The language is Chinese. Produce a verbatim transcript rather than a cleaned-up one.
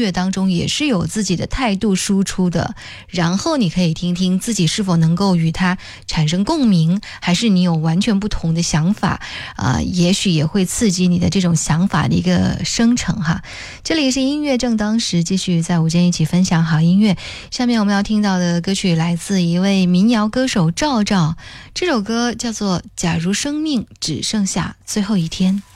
乐当中也是有自己的态度输出的，然后你可以听听自己是否能够与它产生共鸣，还是你有完全不同的想法啊、呃，也许也会刺激你的这种想法的一个生成哈。这里是音乐正当时，继续在午间一起分享好音乐。下面我们要听到的歌曲来自一位民谣歌手赵赵，这首歌叫做《假如生命只剩下最后一天》。